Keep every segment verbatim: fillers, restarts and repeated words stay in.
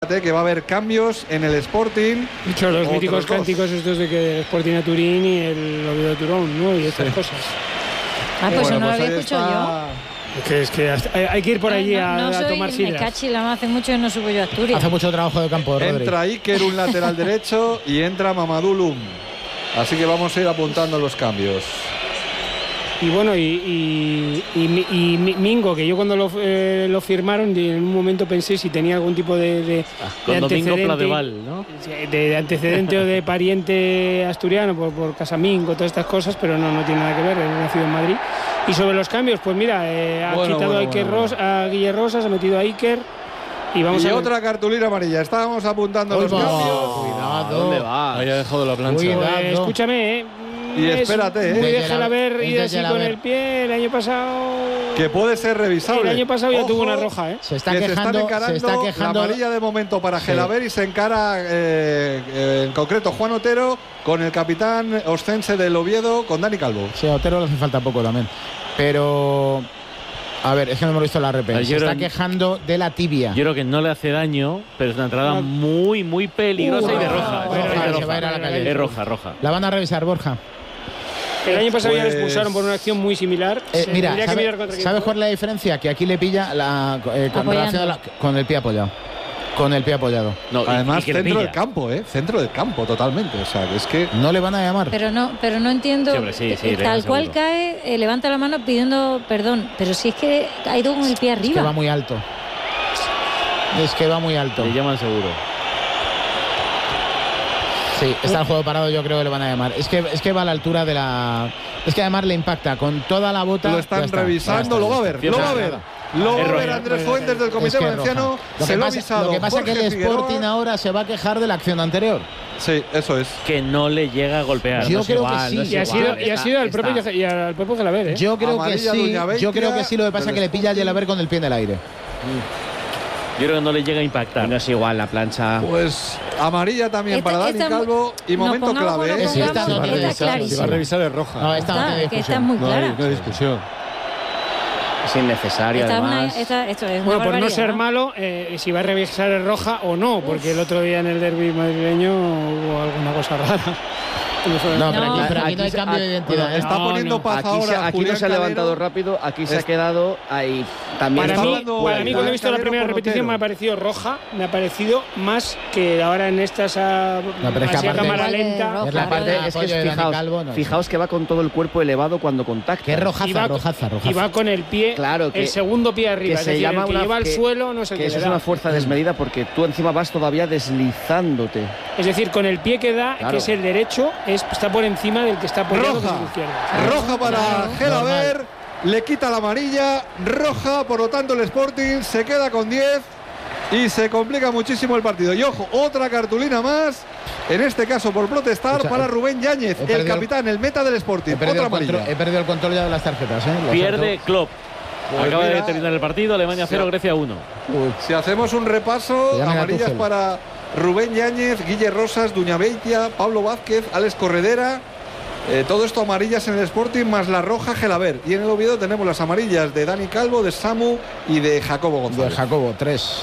prepárate que va a haber cambios en el Sporting. Dicho, los míticos dos. cánticos estos de que Sporting a Turín y el Oviedo Turón, ¿no? Y estas sí. cosas. Ah, pues bueno, eso no pues lo había escuchado está... yo. Que es que hasta, hay que ir por allí no, a, no a soy, tomar sidras. Me cachi, la hace mucho que no subo yo a Asturias. Hace mucho trabajo de campo, Rodri. Entra Iker, un lateral derecho, y entra Mamadou Loum. Así que vamos a ir apuntando los cambios. Y bueno, y, y, y, y Mingo, que yo cuando lo, eh, lo firmaron, en un momento pensé si tenía algún tipo de, de, ah, con de Domingo antecedente, Pladeval, ¿no? de, de antecedente o de pariente asturiano por, por Casamingo, todas estas cosas, pero no, no tiene nada que ver, él nacido en Madrid. Y sobre los cambios, pues mira, eh, ha bueno, quitado bueno, a, Iker bueno, Ros, a Guille Rosas, ha metido a Iker. Y, vamos y a otra cartulina amarilla. Estábamos apuntando Uy, los va. cambios. Cuidado. ¿Dónde va? Ahí ha dejado la plancha. Cuidado. Pues, escúchame, ¿eh? Y espérate, muy ¿eh? déjala ver y Es de así Yelaber. con el pie. El año pasado. Que puede ser revisable. El año pasado ya Ojo, tuvo una roja, ¿eh? Se está que quejando, se, están encarando se está quejando. la amarilla de momento para Sí. Gelaber y se encara eh, eh, en concreto Juan Otero con el capitán oscense del Oviedo, con Dani Calvo. Sí, a Otero le hace falta poco también. Pero. A ver, es que no me lo he visto la repe. Ay, Se yo está creo- quejando de la tibia. Yo creo que no le hace daño, pero es una entrada No. muy, muy peligrosa Uh, y de no, roja. no, Es no, roja, no, es se roja. va a ir a la calle. Es roja, roja. La van a revisar, Borja. El año pasado ya lo Pues- expulsaron por una acción muy similar. Eh, Se mira, tendría que ¿sabe- mirar contra quién ¿sabes fue. cuál es la diferencia? Que aquí le pilla la, eh, con, Apoyando. relación a la- con el pie apoyado. Con el pie apoyado. No, y- Además, y que le centro pilla. del campo, ¿eh? Centro del campo, totalmente. O sea, que es que... No le van a llamar. Pero no, pero no entiendo. Sí, hombre, sí, sí, eh, le tal dan cual seguro. cae, eh, levanta la mano pidiendo perdón. Pero si es que ha ido con el pie Es que arriba. va muy alto. Es que va muy alto. Le llaman seguro. Sí, está el juego parado, yo creo que le van a llamar. Es que, es que va a la altura de la... Es que además le impacta con toda la bota. Lo ya están está, revisando, ya está, lo ya va a está. ver, Cierto, lo va a es ver. roja. Lo va Es a ver roja. Andrés Fuentes del Comité Es que es Valenciano. roja. Lo Se que lo ha pasa, avisado lo que pasa es que el Jorge Figueroa. Sporting ahora se va a quejar de la acción anterior. Sí, eso es. Que no le llega a golpear. Yo No es creo igual, que sí. no es Y ha igual. sido, y ha Está- sido al está. propio, y al propio Gelaber, ¿eh? Yo creo que Amarilla sí. Duña Beitia Yo creo que sí. Lo que pasa es que le pilla a Yelaber con el pie en el aire. Yo creo que no le llega a impactar. No es igual la plancha. Pues amarilla también Esta- para Dani esta- Calvo y nos momento pongamos clave. con ¿eh? lo Sí, que esta pongamos, no tiene está discusión. clarísimo. Si va a revisar es roja. No, esta no Está, tiene que está discusión. muy No hay, clara. no hay discusión. Es innecesario, Esta es una- además. esta- esto es una Bueno, por no barbaridad, ser malo, eh, si va a revisar el roja o no, porque el otro día en el derbi madrileño hubo alguna cosa rara. No, pero aquí, No, pero aquí no hay aquí- cambio de aquí- identidad. ¿eh? Está No, poniendo no. paz Aquí, ahora se, aquí Julián no se ha levantado Calero. rápido, aquí se Es- ha quedado ahí también. Para Está mí, hablando para mí, cuando he visto la Calero primera con repetición, Otero. me ha parecido roja, me ha parecido más que ahora en estas a, No, pero es que así a aparte- cámara Igual de lenta. roja. Es la parte Claro, es que apoyo de Dani fijaos, Calvo, no sé. fijaos que va con todo el cuerpo elevado cuando contacta. Que es Y rojaza, va, rojaza, rojaza. y va con el pie, Claro, que- el segundo pie arriba, que es se decir, llama el que una- lleva al que- suelo no es el Que que, eso le es da. una fuerza desmedida porque tú encima vas todavía deslizándote. Es decir, con el pie que da, Claro. que es el derecho, es, está por encima del que está apoyado, que es el Roja. izquierdo. Roja para Claro. Gelaber. Le quita la amarilla. Roja, por lo tanto el Sporting se queda con diez. Y se complica muchísimo el partido. Y ojo, otra cartulina más. En este caso por protestar Escucha, para he- Rubén Yáñez, he el perdido- capitán, el meta del Sporting. He perdido, Otra el control, amarilla. he perdido el control ya de las tarjetas. ¿eh? Lo Pierde siento. Klopp. Pues Acaba mira, de terminar el partido. Alemania cero, sí. Grecia uno. Uy, Si hacemos un repaso, Que llamen a amarillas Tuchel. para Rubén Yáñez, Guille Rosas, Duña Beitia, Pablo Vázquez, Alex Corredera. Eh, todo esto amarillas en el Sporting más la roja Gelaber. Y en el Oviedo tenemos las amarillas de Dani Calvo, de Samu y de Jacobo de González. Jacobo, tres.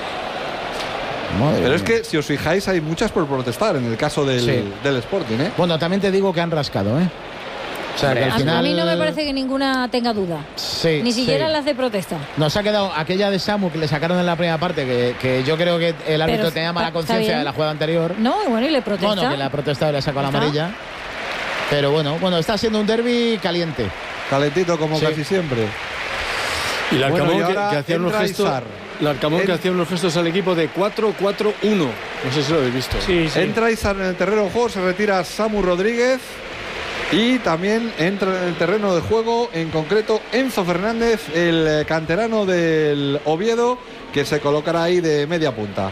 Madre Pero es mía. que si os fijáis hay muchas por protestar en el caso del, Sí. del Sporting, ¿eh? Bueno, también te digo que han rascado, ¿eh? O sea, que al A, final... a mí no me parece que ninguna tenga duda. Sí, Ni siquiera sí. las de protesta. Nos ha quedado aquella de Samu que le sacaron en la primera parte, que, que yo creo que el árbitro Pero tenía mala está conciencia bien. de la jugada anterior. No, y bueno, y le protesta. Bueno, que le ha protestado y le ha sacado la Está. amarilla. Pero bueno, bueno, está siendo un derbi caliente. Calentito como Sí. casi siempre. Y el Bueno, Arcamón y que, ahora que hacía unos entra gestos. Izar. El Arcamón que En- hacía unos gestos al equipo de cuatro cuatro uno. No sé si lo habéis visto. Sí, sí. Entra Izar en el terreno de juego, se retira Samu Rodríguez. Y también entra en el terreno de juego, en concreto, Enzo Fernández, el eh, canterano del Oviedo, que se colocará ahí de media punta.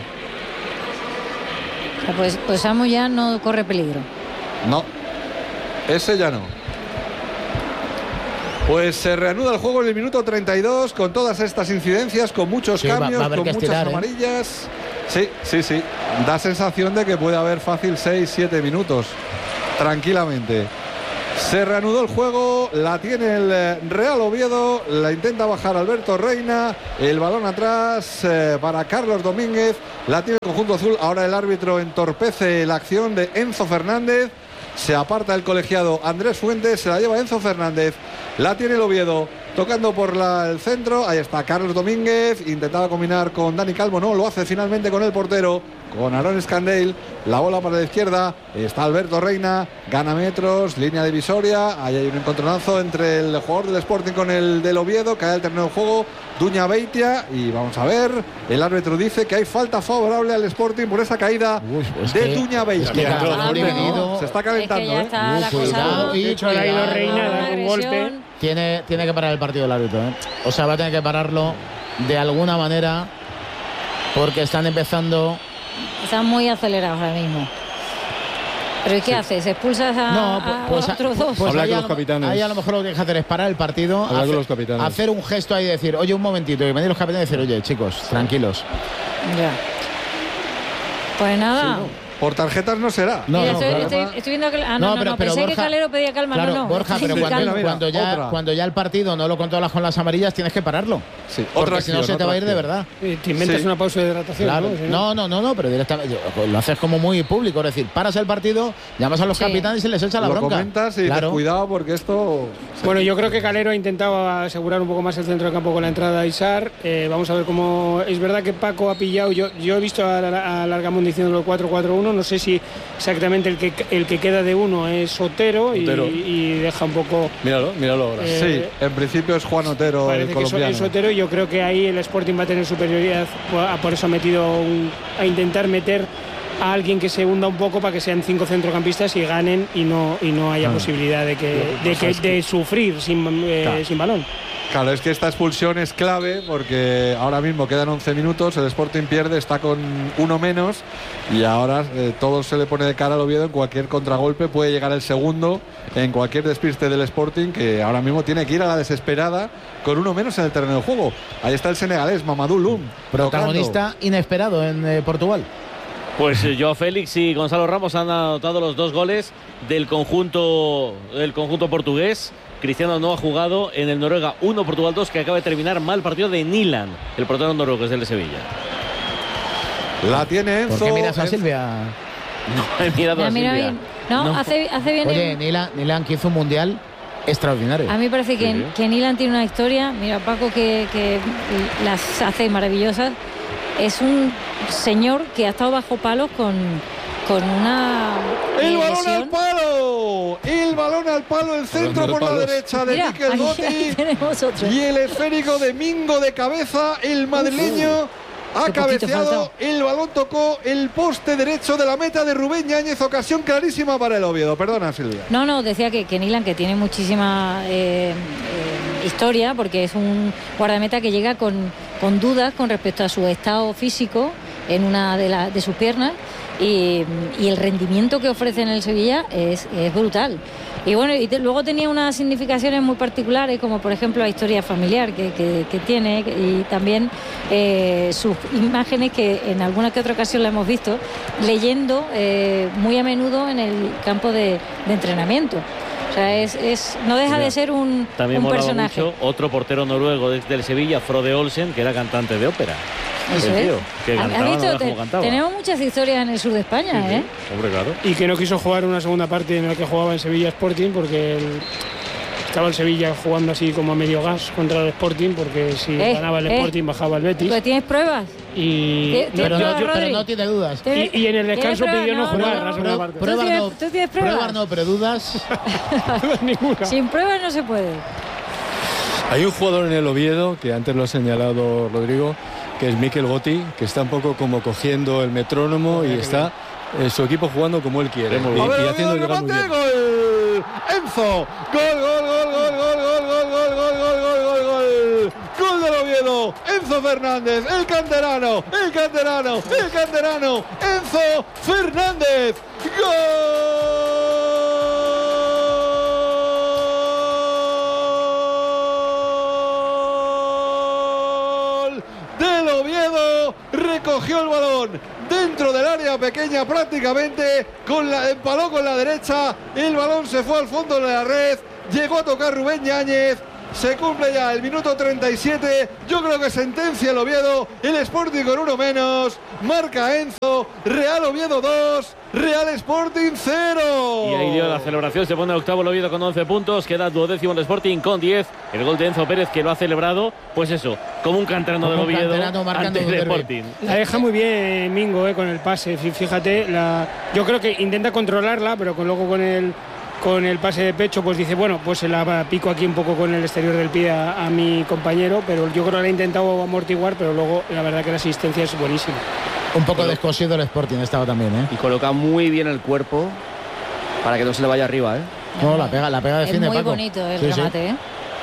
O sea, Pues, pues Samu ya no corre peligro. No, ese ya no. Pues se reanuda el juego en el minuto treinta y dos con todas estas incidencias, con muchos Sí, va- cambios, va a haber con que muchas estirar, ¿eh? amarillas. Sí, sí, sí. Da sensación de que puede haber fácil seis siete minutos, tranquilamente. Se reanudó el juego, la tiene el eh, Real Oviedo, la intenta bajar Alberto Reina, el balón atrás eh, para Carlos Domínguez, la tiene conjunto azul. Ahora el árbitro entorpece la acción de Enzo Fernández. Se aparta el colegiado Andrés Fuentes, se la lleva Enzo Fernández, la tiene el Oviedo, tocando por la, el centro, ahí está Carlos Domínguez, intentaba combinar con Dani Calvo, no, lo hace finalmente con el portero, con Aaron Escandell, la bola para la izquierda, está Alberto Reina, gana metros, línea divisoria, ahí hay un encontronazo entre el jugador del Sporting con el del Oviedo, cae al terreno de juego Duña Beitia, y vamos a ver, el árbitro dice que hay falta favorable al Sporting por esa caída Uy, es de que, Duña Beitia. Es que Ah, venido, Se está calentando, es que ya está ¿eh? la Uh, cosa. cuidado, y De hecho, le ha ido cuidado. Reina, Una da un agresión. golpe. Tiene, tiene que parar el partido el árbitro, ¿eh? O sea, va a tener que pararlo de alguna manera porque están empezando. Están muy acelerados ahora mismo. ¿Pero y qué haces? ¿Expulsas a, No, pues, a pues, los otros dos? pues Hablar ahí con a los lo- capitanes. Ahí a lo mejor lo que tienes que hacer es parar el partido, Hablar con hacer, los capitanes. hacer un gesto ahí y decir, oye, un momentito, y venir los capitanes y decir, oye, chicos, tranquilos. Ya. Pues nada. Por tarjetas no será. No, Mira, no, estoy, claro. estoy- estoy viendo que. Ah, no, No, no, pero- no. pero Pensé que Borja- Calero pedía calma. Claro, no, no. Borja, pero Sí, cuando, calma. mira, cuando ya, otra. cuando ya el partido no lo controlas con las amarillas, tienes que pararlo. Sí, Porque otra si no acción, se te va a ir de otra verdad. Eh, Te inventas Sí. una pausa de hidratación. Claro. ¿no? Sí. No, no, no, no, pero directamente lo haces como muy público, es decir, paras el partido, llamas a los Sí. capitanes y les echas la Lo bronca. comentas y Claro. dices, cuidado porque esto... Bueno, yo creo que Calero ha intentado asegurar un poco más el centro de campo con la entrada de Isar. Eh, vamos a ver cómo. Es verdad que Paco ha pillado. Yo, yo he visto a, a Largamón diciéndolo cuatro cuatro uno. No sé si exactamente el que, el que queda de uno es Otero, y- Otero. Y, deja un poco. Míralo, míralo ahora. Eh, Sí, en principio es Juan Otero, el Parece que eso colombiano. es Otero, y yo creo que ahí el Sporting va a tener superioridad. Por por eso ha metido un- a intentar meter a alguien que se hunda un poco para que sean cinco centrocampistas y ganen y no y no haya posibilidad de que de, que, de sufrir sin, eh, Claro. sin balón. Claro, es que esta expulsión es clave porque ahora mismo quedan once minutos, el Sporting pierde, está con uno menos y ahora eh, todo se le pone de cara al Oviedo. En cualquier contragolpe puede llegar el segundo, en cualquier despiste del Sporting, que ahora mismo tiene que ir a la desesperada con uno menos en el terreno de juego. Ahí está el senegalés, Mamadou Loum, Protagonista inesperado en eh, Portugal. Pues eh, Joao Félix y Gonzalo Ramos han anotado los dos goles del conjunto, del conjunto portugués. Cristiano no ha jugado en el Noruega uno, Portugal dos, que acaba de terminar mal partido de Nilan, el portero noruego, es del de Sevilla. La tiene Enzo. ¿Por qué miras a Enzo- Silvia? No he mirado Ya, a mira Silvia. bien. No, No. Hace, hace bien. Oye, el- Nilan, Nilan que hizo un mundial extraordinario. A mí me parece que, Sí. que Nilan tiene una historia. Mira, Paco, que, que las hace maravillosas. Es un señor que ha estado bajo palos con, con una. El eh, balón lesión. al palo. El balón al palo, el centro Hablando de por la palos. derecha de Mira, Mikel ahí, Gotti. ahí tenemos otro. Y el esférico de Mingo de cabeza, el madrileño ha qué poquito cabeceado, faltaba. el balón tocó el poste derecho de la meta de Rubén Yáñez, ocasión clarísima para el Oviedo. Perdona, Silvia. No, no, decía que, que Nilan, que tiene muchísima eh, eh, historia, porque es un guardameta que llega con, con dudas con respecto a su estado físico en una de, la- de sus piernas, y, y el rendimiento que ofrece en el Sevilla es, es brutal. Y bueno, y te- luego tenía unas significaciones muy particulares, como por ejemplo la historia familiar que, que- que tiene, y también eh, sus imágenes que en alguna que otra ocasión la hemos visto leyendo eh, muy a menudo en el campo de, de entrenamiento. O sea, es, es no deja Mira, de ser un, También un molaba personaje. mucho otro portero noruego desde el Sevilla, Frode Olsen, que era cantante de ópera. Eso El es. tío, que ¿Has cantaba, visto? no veas Te- cómo cantaba. tenemos muchas historias en el sur de España, Sí, sí. ¿eh? Hombre, claro. Y que no quiso jugar una segunda parte en la que jugaba en Sevilla Sporting, porque el- estaba el Sevilla jugando así como a medio gas contra el Sporting, porque si Eh, ganaba el eh. Sporting bajaba el Betis. ¿Pues tienes pruebas? Y, ¿Tie- pero, ¿tienes no, pruebas, pero Rodri? no tiene dudas. ¿Tienes- y- y en el tienes descanso pruebas? pidió no jugar no, la segunda parte. ¿Tú Pruebas tienes- no, tú tienes pruebas? pruebas no, pero dudas. Ninguna. Sin pruebas no se puede. Hay un jugador en el Oviedo, que antes lo ha señalado Rodrigo, que es Mikel Gotti, que está un poco como cogiendo el metrónomo y está eh, su equipo jugando como él quiere. Muy Y, bien. A ver, y el haciendo Oviedo, llegar muy remate, bien. gol. Enzo. Gol, gol, gol, gol, gol, gol, gol, gol, gol, gol, gol, gol, gol. Gol del Oviedo. Enzo Fernández, el canterano, el canterano, el canterano. Enzo Fernández. Gol del Oviedo. Recogió el balón dentro del área pequeña prácticamente, con la, empaló con la derecha, el balón se fue al fondo de la red, llegó a tocar Rubén Yáñez, se cumple ya el minuto treinta y siete. Yo creo que sentencia el Oviedo, el Sporting con uno menos, marca Enzo, Real Oviedo dos, Real Sporting cero. Y ahí dio la celebración, se pone octavo el Oviedo con once puntos, queda duodécimo el Sporting con diez. El gol de Enzo Pérez, que lo ha celebrado, pues eso, como un canterano del Oviedo ante el Sporting. La deja muy bien Mingo eh, con el pase, fíjate, la, yo creo que intenta controlarla, pero con, luego con el con el pase de pecho pues dice, bueno, pues se la pico aquí un poco con el exterior del pie a, a mi compañero, pero yo creo que la ha intentado amortiguar, pero luego la verdad que la asistencia es buenísima. Un poco pero, descosido el Sporting estaba también, ¿eh? Y coloca muy bien el cuerpo para que no se le vaya arriba, ¿eh? No, la pega, la pega de es fin de muy Paco. bonito el sí, remate, sí. ¿eh?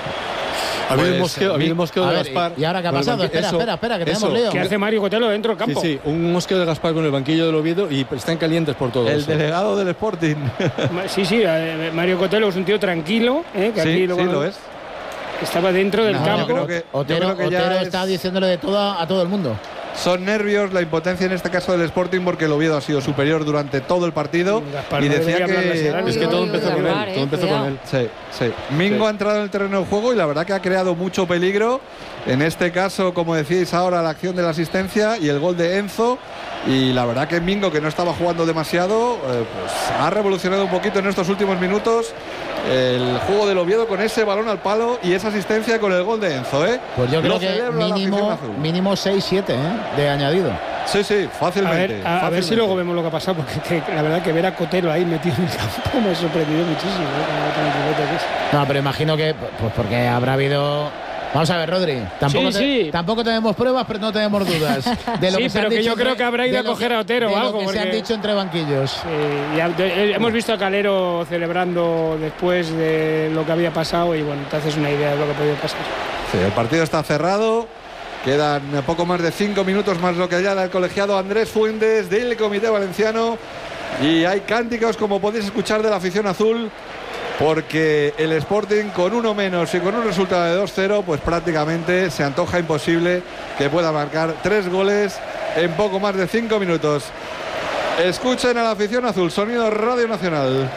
Ha habido Pues, el mosqueo, ha habido el mosqueo de ver, Gaspar. ¿Y ahora qué ha pasado? Espera, eso, espera, espera, que tenemos eso. lío. ¿Qué hace Mario Cotelo dentro del campo? Sí, sí, un mosqueo de Gaspar con el banquillo del Oviedo y están calientes por todo El eso. delegado del Sporting. Sí, sí, Mario Cotelo es un tío tranquilo, ¿eh? Que sí, aquí sí, luego lo es. Estaba dentro del No, campo. yo creo que, Otero, yo creo que ya Otero es- está diciéndole de todo a todo el mundo. Son nervios, la impotencia en este caso del Sporting, porque el Oviedo ha sido superior durante todo el partido. Gaspar y no decía debería hablarle así, que. ¿verdad? Es que todo empezó con él, Gaspar, eh, todo empezó cuidado. con él. Sí, sí. Mingo Sí. ha entrado en el terreno de juego y la verdad que ha creado mucho peligro. En este caso, como decíais ahora, la acción de la asistencia y el gol de Enzo. Y la verdad que Mingo, que no estaba jugando demasiado, eh, pues ha revolucionado un poquito en estos últimos minutos el juego del Oviedo con ese balón al palo y esa asistencia con el gol de Enzo, ¿eh? Pues yo creo Lo que celebra la afición mínimo, azul. mínimo seis siete, ¿eh? De añadido. Sí, sí, A fácilmente. ver, a, a ver si fácilmente. luego vemos lo que ha pasado, porque que, la verdad que ver a Cotelo ahí metido en el campo me ha sorprendido muchísimo. ¿eh? Con lo tranquilete que es. No, pero imagino que, pues porque habrá habido. Vamos a ver, Rodri. Tampoco, Sí, te- sí. tampoco tenemos pruebas, pero no tenemos dudas. De lo Sí, que se han pero que dicho yo creo entre- que habrá ido de a lo coger que- a Otero de o lo algo, que se han porque- dicho entre banquillos. Eh, ya, de- eh, hemos visto a Calero celebrando después de lo que había pasado y bueno, te haces una idea de lo que podía pasar. Sí, el partido está cerrado. Quedan poco más de cinco minutos más lo que añada el colegiado Andrés Fuentes del Comité Valenciano. Y hay cánticos, como podéis escuchar, de la afición azul, porque el Sporting con uno menos y con un resultado de dos cero, pues prácticamente se antoja imposible que pueda marcar tres goles en poco más de cinco minutos. Escuchen a la afición azul, sonido Radio Nacional.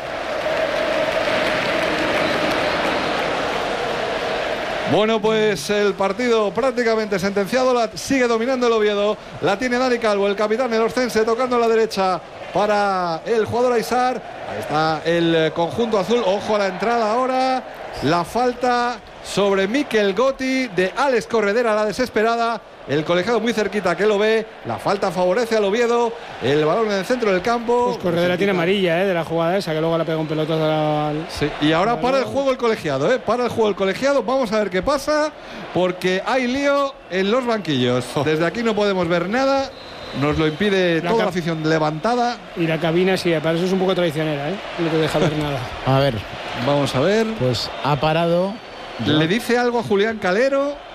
Bueno, pues el partido prácticamente sentenciado, la sigue dominando el Oviedo, la tiene Dani Calvo, el capitán del Orcense, tocando a la derecha para el jugador Aysar. Ahí está el conjunto azul, ojo a la entrada ahora, la falta sobre Mikel Gotti de Alex Corredera, la desesperada. El colegiado muy cerquita que lo ve, la falta favorece al Oviedo, el balón en el centro del campo. Pues Corredera tiene amarilla, ¿eh? De la jugada esa, que luego le pega un pelotazo al. Sí, y ahora para el juego el colegiado, ¿eh? Para el juego el colegiado. Vamos a ver qué pasa, porque hay lío en los banquillos. Desde aquí no podemos ver nada. Nos lo impide La toda cap- la afición levantada. Y la cabina sí, para eso es un poco traicionera, ¿eh? No te deja ver nada. A ver, Vamos a ver. pues ha parado. Le dice algo a Julián Calero.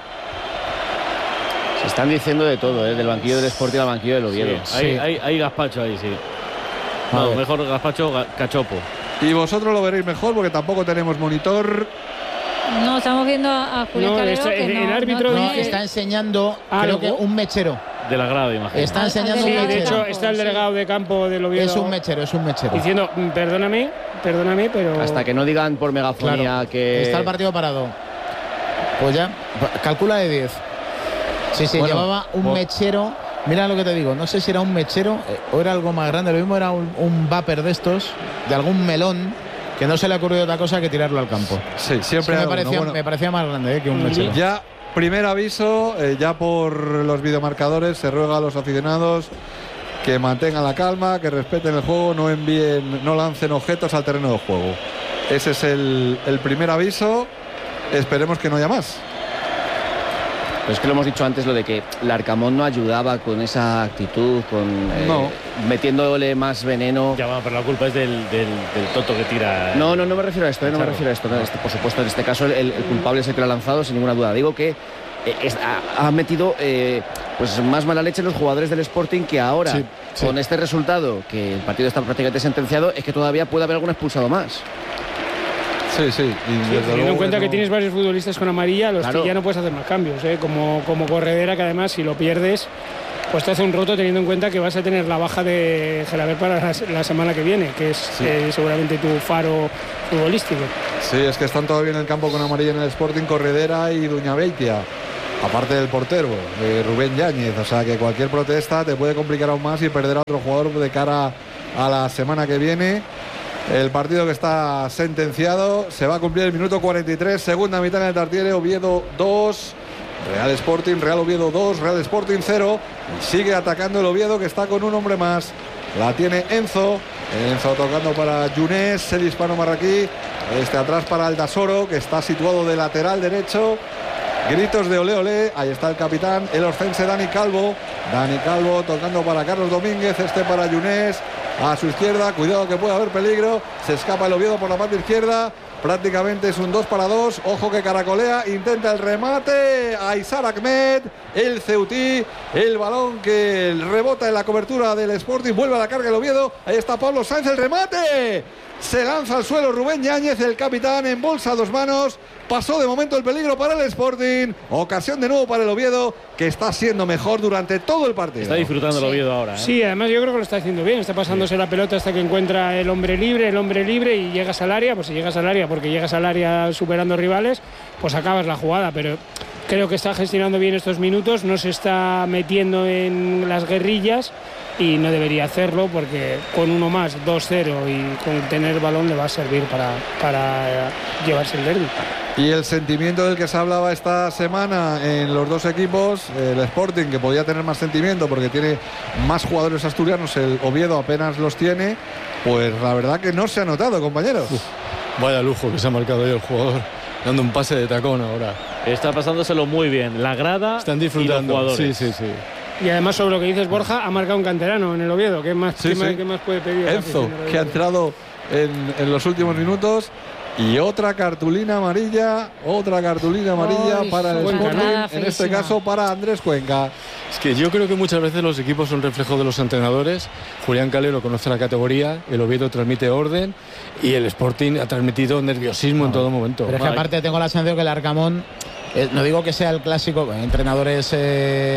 Se están diciendo de todo, ¿eh? Del banquillo del Sporting al banquillo del Oviedo. Sí, hay, hay, hay gazpacho ahí, sí. A No, ver. mejor gazpacho, ga- cachopo. Y vosotros lo veréis mejor porque tampoco tenemos monitor. No, estamos viendo a, a Julián No, Calero, está- que el no- árbitro no No, tiene- está enseñando, ¿Algo? creo que un mechero. De la grada, imagino. Está Al- al enseñando un delegado de de mechero. hecho, campo, está el sí. delegado de campo del Oviedo. Es un mechero, es un mechero. Diciendo, "Mm, perdóname, perdóname, pero. Hasta que no digan por megafonía Claro, que. está el partido parado. Pues ya, calcula de diez. Si se Bueno, llevaba un pues- mechero, mira lo que te digo, no sé si era un mechero eh, o era algo más grande, lo mismo era un, un vapor de estos, de algún melón, que no se le ha ocurrido otra cosa que tirarlo al campo. Sí, Sí, siempre me, hay uno. parecía, Bueno, me parecía más grande eh, que un Mm, mechero. ya primer aviso, eh, ya por los videomarcadores se ruega a los aficionados que mantengan la calma, que respeten el juego, no envíen, no lancen objetos al terreno de juego. Ese es el, el primer aviso. Esperemos que no haya más. Pues es que lo hemos dicho antes, lo de que Larcamón no ayudaba con esa actitud, con eh, No. metiéndole más veneno. Ya va, pero la culpa es del, del, del toto que tira. No, no, no me refiero a esto, eh, no me Charo. refiero a esto. no, este, por supuesto, en este caso el, el culpable es el que lo ha lanzado, sin ninguna duda. Digo que eh, es- ha, ha metido eh, pues más mala leche en los jugadores del Sporting, que ahora, Sí, sí. con este resultado, que el partido está prácticamente sentenciado, es que todavía puede haber algún expulsado más. Sí, sí. Y desde Teniendo luego en cuenta que no- tienes varios futbolistas con amarilla, los Claro. que ya no puedes hacer más cambios, ¿eh? como, como Corredera, que además si lo pierdes, pues te hace un roto teniendo en cuenta que vas a tener la baja de Gelabert para la, la semana que viene, que es sí. eh, seguramente tu faro futbolístico. Sí, es que están todavía en el campo con amarilla en el Sporting Corredera y Duñabeitia, aparte del portero, de Rubén Yáñez. O sea que cualquier protesta te puede complicar aún más y perder a otro jugador de cara a la semana que viene. El partido que está sentenciado, se va a cumplir el minuto cuarenta y tres, segunda mitad en el Tartiere. Oviedo dos, Real Sporting, Real Oviedo dos, Real Sporting cero. Y sigue atacando el Oviedo, que está con un hombre más. La tiene Enzo, Enzo tocando para Yunés, el hispano marroquí. Este atrás para Aldasoro, que está situado de lateral derecho. Gritos de olé olé, ahí está el capitán, el orcense Dani Calvo. Dani Calvo tocando para Carlos Domínguez, este para Yunés. A su izquierda, cuidado que puede haber peligro. Se escapa el Oviedo por la parte izquierda. Prácticamente es un dos para dos. Ojo que caracolea, intenta el remate. Aysar Ahmed, el ceutí. El balón que rebota en la cobertura del Sporting. Vuelve a la carga el Oviedo. Ahí está Pablo Sáenz, el remate. Se lanza al suelo Rubén Yáñez, el capitán, embolsa dos manos. Pasó de momento el peligro para el Sporting. Ocasión de nuevo para el Oviedo, que está siendo mejor durante todo el partido. Está disfrutando el Oviedo ahora, ¿eh? Sí, además yo creo que lo está haciendo bien. Está pasándose sí. la pelota hasta que encuentra el hombre libre, el hombre libre y llegas al área. Pues si llegas al área, porque llegas al área superando rivales, pues acabas la jugada. Pero creo que está gestionando bien estos minutos. No se está metiendo en las guerrillas y no debería hacerlo, porque con uno más, dos cero, y con tener balón le va a servir para, para llevarse el derbi. Y el sentimiento del que se hablaba esta semana en los dos equipos, el Sporting, que podía tener más sentimiento porque tiene más jugadores asturianos, el Oviedo apenas los tiene, pues la verdad que no se ha notado, compañeros. Uf, vaya lujo que se ha marcado ahí el jugador, dando un pase de tacón ahora. Está pasándoselo muy bien, la grada. Están disfrutando. Y los jugadores. Sí, sí, sí. Y además, sobre lo que dices, Borja, ha marcado un canterano en el Oviedo. ¿Qué más, sí, qué sí. más, qué más puede pedir? Enzo, que ha entrado en, en los últimos minutos. Y otra cartulina amarilla, otra cartulina amarilla Ay, para el Sporting, en feísima. este caso para Andrés Cuenca. Es que yo creo que muchas veces los equipos son reflejo de los entrenadores. Julián Calero conoce la categoría, el Oviedo transmite orden y el Sporting ha transmitido nerviosismo no, en todo momento. Pero es que aparte tengo la sensación que el Arcamón, eh, no digo que sea el clásico, entrenadores eh,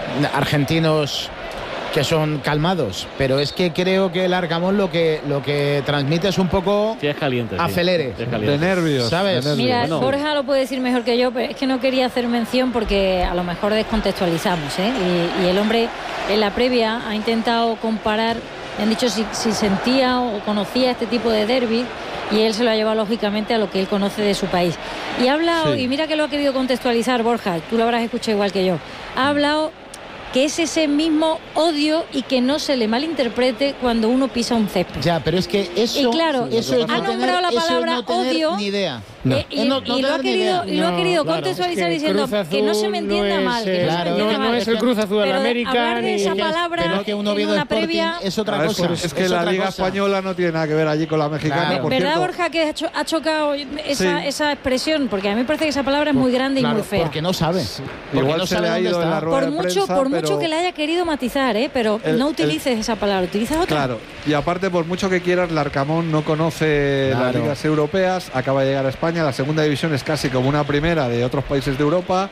argentinos que son calmados, pero es que creo que el Arcamón lo que lo que transmite es un poco sí, es caliente, acelere, sí. es caliente. De nervios, ¿sabes? De nervios. Mira, bueno. Borja lo puede decir mejor que yo, pero es que no quería hacer mención porque a lo mejor descontextualizamos, ¿eh? Y, y el hombre en la previa ha intentado comparar, han dicho si, si sentía o conocía este tipo de derbi, y él se lo ha llevado lógicamente a lo que él conoce de su país. Y ha hablado, sí. y mira que lo ha querido contextualizar Borja, tú lo habrás escuchado igual que yo, ha hablado que es ese mismo odio y que no se le malinterprete cuando uno pisa un césped. Ya, pero es que eso, y claro, eso es ha no nombrado tener, la palabra no odio ni idea. No. Eh, y, no, no y lo ha querido, y lo ha querido no, contextualizar claro, es que diciendo que no se me entienda no mal. Es, que claro, no, se me no, mal. no es el Cruz Azul de la América. Hablar de ni esa es, palabra pero que un Oviedo en una Sporting previa es otra ver, cosa. Es, es que es la otra Liga cosa. Española no tiene nada que ver allí con la mexicana. Claro. Por ¿Verdad, cierto. Borja, que ha, cho ha chocado esa, sí. esa expresión? Porque a mí me parece que esa palabra es muy grande claro, y muy fea. Porque no sabe. Porque Igual no se sabe le ha dónde ido está. en la rueda Por de mucho, prensa, por pero... mucho que le haya querido matizar, ¿eh? Pero el, no utilices el... esa palabra, utiliza otra. Claro, y aparte, por mucho que quieras, el Arcamón no conoce claro. las ligas europeas, acaba de llegar a España, la segunda división es casi como una primera de otros países de Europa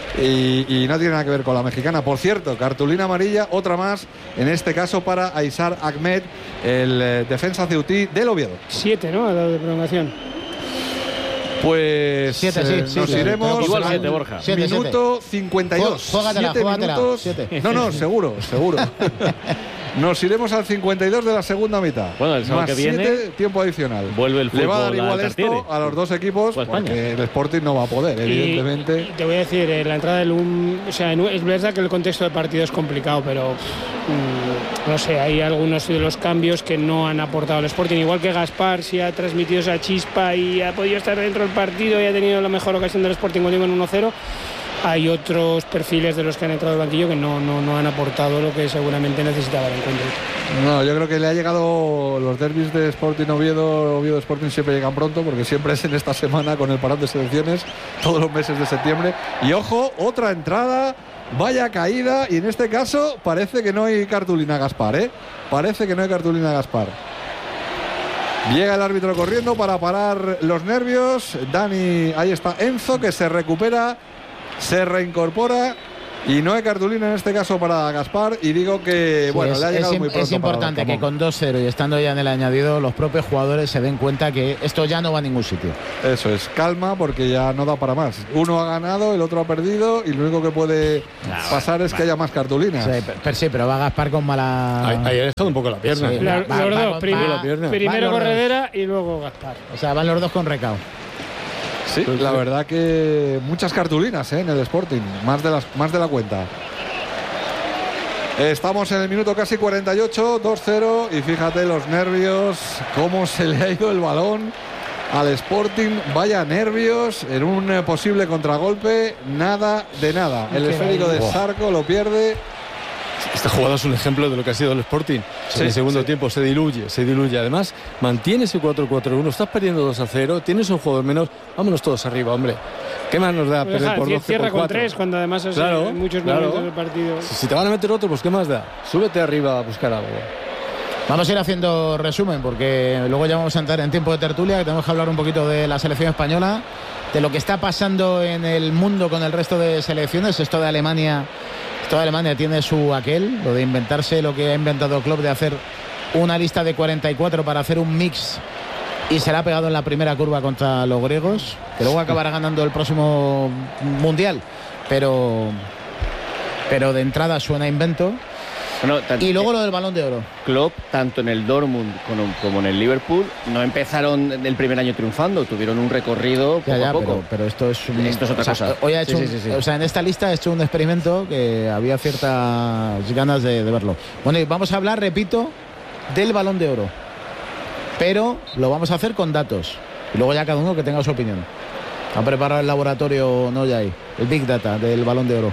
y, y no tiene nada que ver con la mexicana. Por cierto, cartulina amarilla, otra más, en este caso para Aysar Ahmed, el eh, defensa ceutí del Oviedo. Siete, ¿no? Ha dado de prolongación. Pues siete, sí, eh, sí, nos sí, iremos igual al siete, Borja. Siete, minuto cincuenta y dos. Juégatela, siete juégatela, minutos. siete. No, no, seguro, seguro. Nos iremos al cincuenta y dos de la segunda mitad. Bueno, el sábado más que viene siete, tiempo adicional. Vuelve el fútbol. Le va a dar a igual Tartiere. esto a los dos equipos, Pues porque España. el Sporting no va a poder, evidentemente. Y, y te voy a decir, eh, la entrada del U M, o sea, es verdad que el contexto del partido es complicado, pero mmm, no sé, hay algunos de los cambios que no han aportado al Sporting. Igual que Gaspar, si ha transmitido esa chispa y ha podido estar dentro del partido y ha tenido la mejor ocasión del Sporting cuando iba en uno cero. Hay otros perfiles de los que han entrado al banquillo que no, no, no han aportado lo que seguramente necesitaba el encuentro. No, yo creo que le ha llegado los derbis de Sporting Oviedo, Oviedo Sporting siempre llegan pronto, porque siempre es en esta semana con el parón de selecciones, todos los meses de septiembre. Y ojo, otra entrada, vaya caída, y en este caso parece que no hay cartulina Gaspar, ¿eh? Parece que no hay cartulina Gaspar. Llega el árbitro corriendo para parar los nervios. Dani, ahí está Enzo, que se recupera, se reincorpora Y no hay cartulina en este caso para Gaspar. Y digo que, Sí, bueno, es, le ha llegado es, muy pronto. es importante para que con dos cero y estando ya en el añadido, los propios jugadores se den cuenta que esto ya no va a ningún sitio. Eso es, calma, porque ya no da para más. Uno ha ganado, el otro ha perdido, y lo único que puede No, pasar es que haya más cartulinas. Sí, pero, sí, pero va Gaspar con mala. Ahí, ahí ha dejado un poco la pierna. Sí. La- Va- va- los va- dos, va- prim- la pierna. primero Va los dos. Corredera y luego Gaspar. O sea, van los dos con recao. Sí, la verdad que muchas cartulinas ¿eh? en el Sporting, más de, las, más de la cuenta. Estamos en el minuto casi cuarenta y ocho, dos cero, y fíjate los nervios, cómo se le ha ido el balón al Sporting. Vaya nervios en un eh, posible contragolpe, nada de nada. El esférico de Sarco lo pierde. Esta jugada es un ejemplo de lo que ha sido el Sporting. Sí, en el segundo sí. tiempo se diluye, se diluye. Además, mantiene ese cuatro cuatro uno. Estás perdiendo dos a cero. Tienes un jugador menos. Vámonos todos arriba, hombre. ¿Qué más nos da Pues perder deja, por cier- doce cierra por con cuatro? tres, cuando además es Claro, en muchos claro. momentos del partido. Si, si te van a meter otro, pues ¿qué más da? Súbete arriba a buscar algo. Vamos a ir haciendo resumen porque luego ya vamos a entrar en tiempo de tertulia, que tenemos que hablar un poquito de la selección española, de lo que está pasando en el mundo con el resto de selecciones. Esto de Alemania, esto de Alemania tiene su aquel, lo de inventarse lo que ha inventado Klopp, de hacer una lista de cuarenta y cuatro para hacer un mix, y se la ha pegado en la primera curva contra los griegos, que luego acabará ganando el próximo mundial, pero pero de entrada suena a invento. Bueno, tan- Y luego lo del Balón de Oro. Klopp, tanto en el Dortmund como, como en el Liverpool, no empezaron el primer año triunfando, tuvieron un recorrido poco Ya, ya, a poco. pero, pero esto es un- Esto es otra o sea, cosa. Hoy ha hecho, Sí, un- sí, sí, sí. o sea, en esta lista he hecho un experimento que había ciertas ganas de, de verlo. Bueno, y vamos a hablar, repito, del Balón de Oro, pero lo vamos a hacer con datos y luego ya cada uno que tenga su opinión. Ha preparado el laboratorio, no ya ahí, el Big Data del Balón de Oro.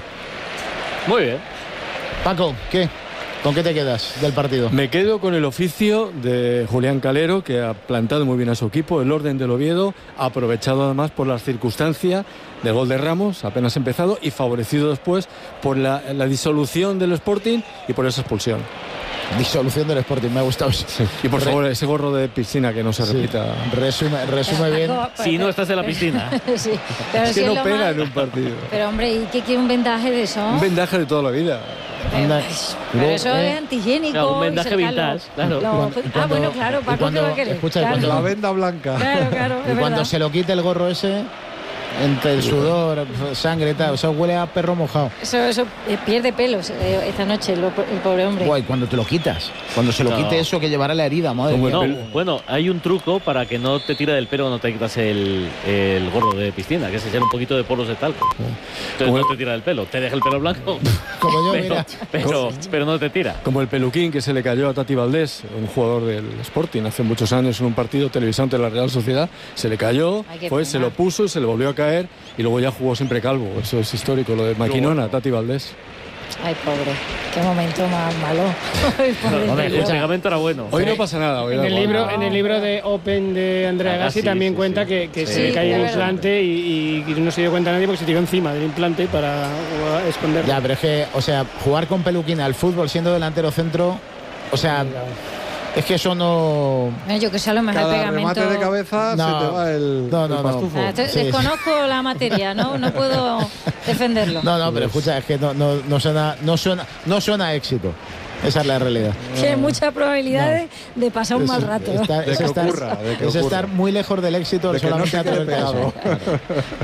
Muy bien. Paco, ¿qué? ¿Con qué te quedas del partido? Me quedo con el oficio de Julián Calero, que ha plantado muy bien a su equipo, el orden del Oviedo, aprovechado además por las circunstancias del gol de Ramos, apenas empezado, y favorecido después por la, la disolución del Sporting y por esa expulsión. Disolución del Sporting, me ha gustado. Y por Re- favor, ese gorro de piscina que no se Sí. repita. Resume, resume bien. Si no estás en la piscina. Sí, pero Es si que no lo pega más- en un partido. Pero hombre, ¿y qué quiere un vendaje de eso? Un vendaje de toda la vida. Anda. Pero eso Eh, es antihigiénico. Claro, un y vendaje cercano. vintage, claro. Lo- Y cuando- y ah, cuando- bueno, claro, y Paco, cuando- ¿qué va a querer? escucha, y Claro. cuando- La venda blanca. Claro, claro, Y es cuando verdad. se lo quite el gorro ese, entre el sudor, sangre y tal, eso huele a perro mojado. Eso, eso eh, pierde pelos eh, esta noche lo- el pobre hombre. Guay, cuando te lo quitas, cuando se lo No. quite eso que llevará la herida, madre Como mía. el No, pelo. bueno, hay un truco para que no te tire del pelo cuando te quitas el, el gorro de piscina, que es echar un poquito de polvos de talco. Entonces Como- no te tira del pelo, te deja el pelo blanco, Como yo, pero, mira. pero, pero no te tira. Como el peluquín que se le cayó a Tati Valdés, un jugador del Sporting, hace muchos años en un partido televisante de la Real Sociedad. Se le cayó, Ay, qué fue, pena. se lo puso, se le volvió a caer y luego ya jugó siempre calvo. Eso es histórico, lo de Maquinona, Tati Valdés. Ay, pobre. Qué momento más malo. Ay, pobre Hombre, El tío. escucha. pegamento era bueno. Hoy no pasa nada. Hoy En da el, igual. libro, No. en el libro de Open de Andrea Agassi, Gassi también sí, cuenta sí. que, que Sí, se le cayó es el verdad. implante y, y- y no se dio cuenta nadie porque se tiró encima del implante para uh, esconderlo. Ya, pero es que, o sea, jugar con peluquín al fútbol siendo delantero centro, o sea, es que eso no. Eh, Yo que sé, a lo mejor el Cada pegamento. remate de cabeza No. se te va el, No, el no, no. pastufo. Ah, esto- Sí. Desconozco la materia, ¿no? No puedo defenderlo. No, no, pero escucha, es que no, no, no suena, no suena, no suena a éxito. Esa es la realidad. Tiene muchas probabilidades de pasar un mal Es- rato. está- De es que estar, ocurra, de que es ocurra. estar muy lejos del éxito De que no solamente se a través quede de eso. pegado.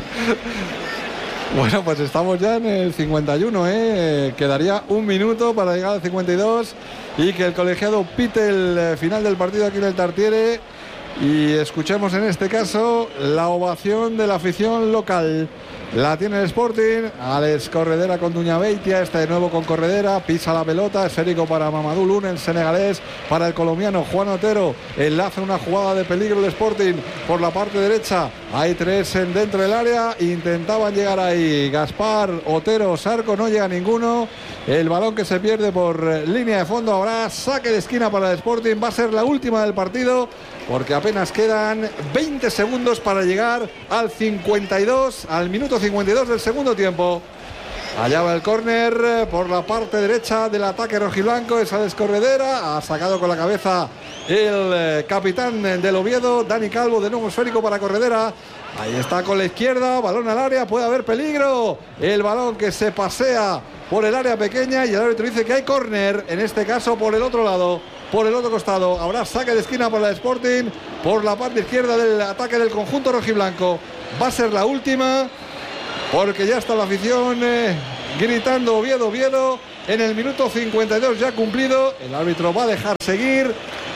Bueno, pues estamos ya en el cincuenta y uno, ¿eh? Quedaría un minuto para llegar al cincuenta y dos y que el colegiado pite el eh, final del partido aquí en el Tartiere y escuchemos en este caso la ovación de la afición local. La tiene el Sporting, Alex Corredera con Duña Beitia, este de nuevo con Corredera, pisa la pelota, esférico para Mamadou Lune, el senegalés para el colombiano Juan Otero, enlaza una jugada de peligro el Sporting por la parte derecha, hay tres en dentro del área, intentaban llegar ahí Gaspar, Otero, Sarco, no llega ninguno, el balón que se pierde por eh, línea de fondo, ahora saque de esquina para el Sporting, va a ser la última del partido, porque apenas quedan veinte segundos para llegar al cincuenta y dos, al minuto cincuenta y dos del segundo tiempo. Allá va el córner eh, por la parte derecha del ataque rojiblanco, esa descorredera, ha sacado con la cabeza el eh, capitán del Oviedo, Dani Calvo, de nuevo esférico para Corredera. Ahí está con la izquierda, balón al área, puede haber peligro. El balón que se pasea por el área pequeña y el árbitro dice que hay córner, en este caso por el otro lado, por el otro costado. Habrá saque de esquina por la Sporting, por la parte izquierda del ataque del conjunto rojiblanco. Va a ser la última, porque ya está la afición eh, gritando Oviedo, Oviedo. En el minuto cincuenta y dos ya cumplido, el árbitro va a dejar seguir.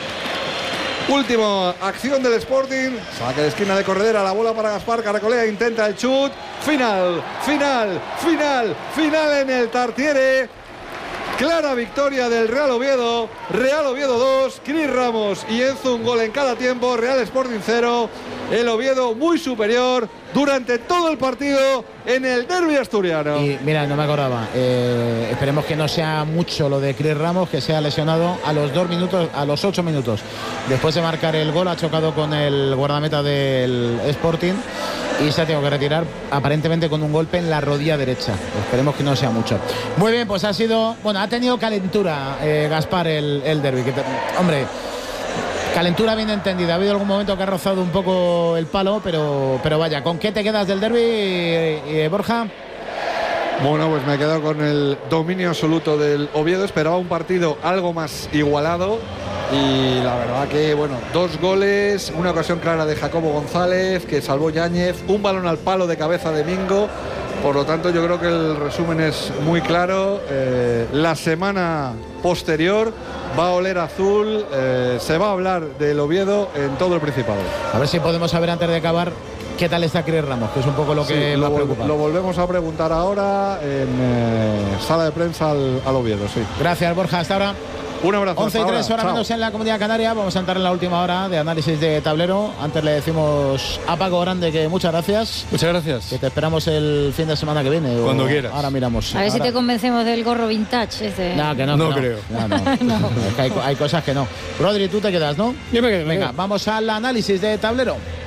Última acción del Sporting, saque de esquina de Corredera, la bola para Gaspar, Caracolea intenta el chut, final, final, final, final en el Tartiere. Clara victoria del Real Oviedo, Real Oviedo dos, Cris Ramos y Enzo un gol en cada tiempo, Real Sporting cero, el Oviedo muy superior durante todo el partido en el derbi asturiano. Y mira, no me acordaba, eh, esperemos que no sea mucho lo de Cris Ramos, que sea lesionado a los dos minutos, a los ocho minutos. Después de marcar el gol ha chocado con el guardameta del Sporting y se ha tenido que retirar aparentemente con un golpe en la rodilla derecha. Esperemos que no sea mucho. Muy bien, pues ha sido, bueno, ha tenido calentura eh, Gaspar el, el derbi. Que te, hombre, calentura bien entendida. Ha habido algún momento que ha rozado un poco el palo, pero, pero vaya, ¿con qué te quedas del derbi, eh, Borja? Bueno, pues me he quedado con el dominio absoluto del Oviedo. Esperaba un partido algo más igualado. Y la verdad que, bueno, dos goles, una ocasión clara de Jacobo González, que salvó Yáñez, un balón al palo de cabeza de Mingo. Por lo tanto, yo creo que el resumen es muy claro. Eh, la semana posterior va a oler azul, eh, se va a hablar del Oviedo en todo el Principado. A ver si podemos saber antes de acabar qué tal está Cris Ramos, que es un poco lo que sí, me lo, preocupa. Lo volvemos a preguntar ahora en eh, sala de prensa al, al Oviedo, sí. Gracias, Borja, hasta ahora. Un abrazo. once y tres, hora Chao. menos en la Comunidad Canaria. Vamos a entrar en la última hora de análisis de tablero. Antes le decimos a Paco Grande que muchas gracias. Muchas gracias. Que te esperamos el fin de semana que viene. Cuando quieras. Ahora miramos. A ver ahora... si te convencemos del gorro vintage. Este. No, que no, no, que no creo. No, no. No. Es que hay, hay cosas que no. Rodri, tú te quedas, ¿no? Yo me quedo. Venga, vamos al análisis de tablero.